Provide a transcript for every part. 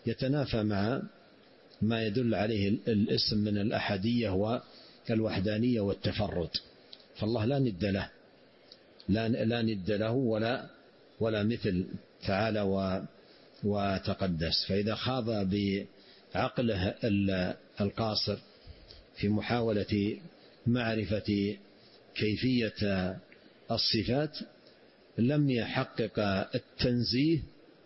يتنافى مع ما يدل عليه الاسم من الأحدية والوحدانية والتفرد. فالله لا ند له، لا ند له ولا مثل تعالى وتقدس. فإذا خاض بعقله القاصر في محاولة معرفة كيفية الصفات لم يحقق التنزيه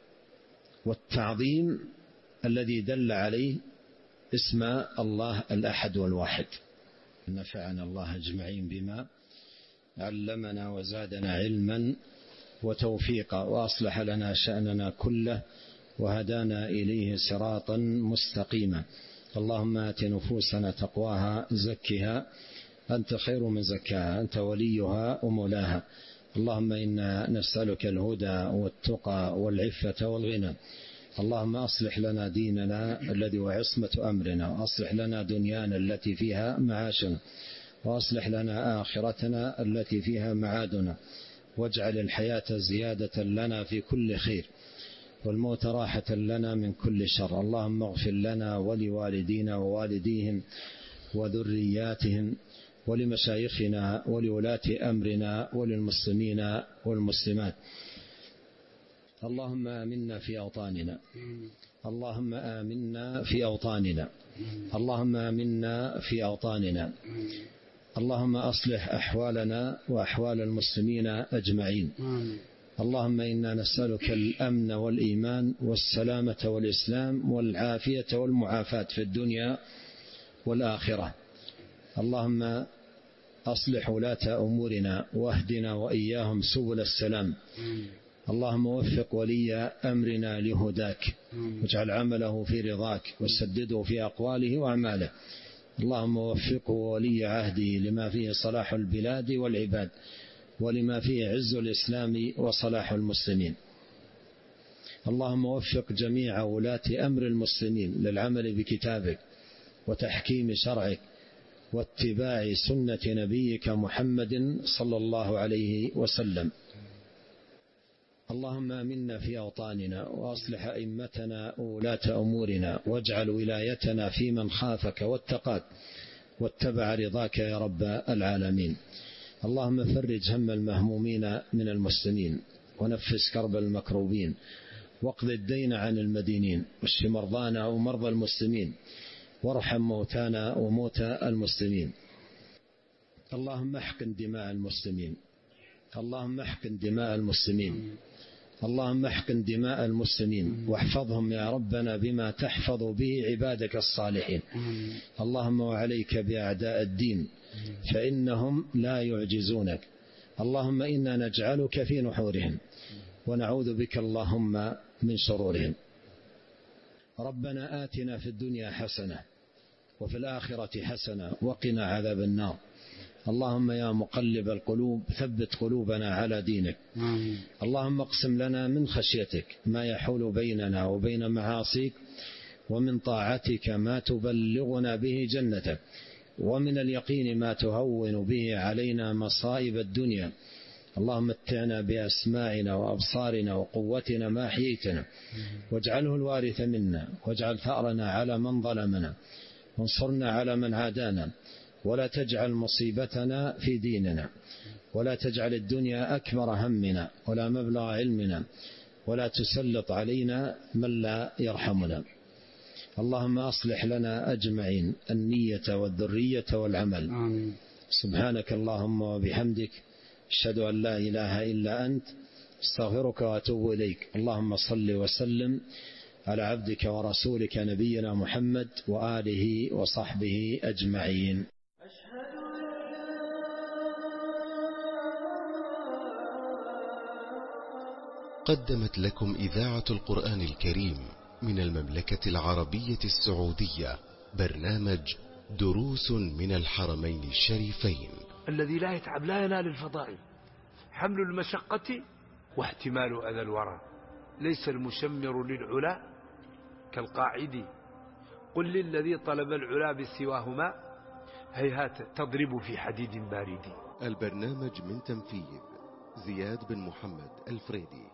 والتعظيم الذي دل عليه اسم الله الأحد والواحد. نفعنا الله أجمعين بما علمنا وزادنا علما وتوفيقا، وأصلح لنا شأننا كله وهدانا إليه صراطا مستقيما. اللهم آت نفوسنا تقواها زكها أنت خير من زكاها، أنت وليها ومولاها. اللهم إنا نسألك الهدى والتقى والعفة والغنى. اللهم أصلح لنا ديننا الذي هو عصمة أمرنا، وأصلح لنا دنيانا التي فيها معاشنا، وأصلح لنا آخرتنا التي فيها معادنا، واجعل الحياة زيادة لنا في كل خير، والموت راحة لنا من كل شر. اللهم اغفر لنا ولوالدينا ووالديهم وذرياتهم ولمشايخنا ولولاة أمرنا وللمسلمين والمسلمات. اللهم آمنا في أوطاننا، اللهم آمنا في أوطاننا، اللهم آمنا في أوطاننا. اللهم أصلح أحوالنا وأحوال المسلمين أجمعين. اللهم إنا نسألك الأمن والإيمان والسلامة والإسلام والعافية والمعافاة في الدنيا والآخرة. اللهم أصلح ولاة أمورنا واهدنا وإياهم سبل السلام. اللهم وفق ولي أمرنا لهداك، واجعل عمله في رضاك، وسدده في أقواله وأعماله. اللهم وفقه ولي عهده لما فيه صلاح البلاد والعباد، ولما فيه عز الإسلام وصلاح المسلمين. اللهم وفق جميع ولاة أمر المسلمين للعمل بكتابك وتحكيم شرعك واتباع سنة نبيك محمد صلى الله عليه وسلم. اللهم آمنا في أوطاننا، وأصلح أئمتنا وولاة أمورنا، واجعل ولايتنا في من خافك واتقاك واتبع رضاك يا رب العالمين. اللهم فرج هم المهمومين من المسلمين، ونفس كرب المكروبين، واقض الدين عن المدينين، واشف مرضانا ومرضى المسلمين، وارحم موتانا وموتى المسلمين. اللهم احقن دماء المسلمين، اللهم احقن دماء المسلمين، اللهم احقن دماء المسلمين، واحفظهم يا ربنا بما تحفظ به عبادك الصالحين. اللهم وعليك بأعداء الدين فإنهم لا يعجزونك. اللهم إنا نجعلك في نحورهم ونعوذ بك اللهم من شرورهم. ربنا آتنا في الدنيا حسنة وفي الآخرة حسنة وقنا عذاب النار. اللهم يا مقلب القلوب ثبت قلوبنا على دينك. اللهم اقسم لنا من خشيتك ما يحول بيننا وبين معاصيك، ومن طاعتك ما تبلغنا به جنتك، ومن اليقين ما تهون به علينا مصائب الدنيا. اللهم متعنا بأسماعنا وأبصارنا وقوتنا ما أحييتنا، واجعله الوارث منا، واجعل ثأرنا على من ظلمنا، وانصرنا على من عادانا، ولا تجعل مصيبتنا في ديننا، ولا تجعل الدنيا أكبر همنا ولا مبلغ علمنا، ولا تسلط علينا من لا يرحمنا. اللهم أصلح لنا أجمعين النية والذرية والعمل. آمين. سبحانك اللهم وبحمدك، أشهد أن لا إله إلا أنت، استغفرك وأتوب إليك. اللهم صل وسلم على عبدك ورسولك نبينا محمد وآله وصحبه أجمعين. قدمت لكم إذاعة القرآن الكريم من المملكة العربية السعودية برنامج دروس من الحرمين الشريفين. الذي لا يتعب لا ينال الفضائل. حمل المشقة واحتمال أذى الورى. ليس المشمر للعلا كالقاعد. قل للذي طلب العلا بسواهما هيهات تضرب في حديد بارد. البرنامج من تنفيذ زياد بن محمد الفريدي.